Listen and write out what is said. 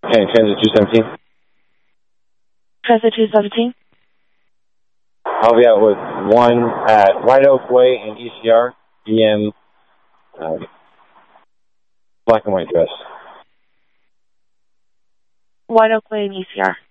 Okay, Transit 217. Transit 217. I'll be out with one at White Oak Way in ECR, EM, black and white dress. White Oak Way in ECR.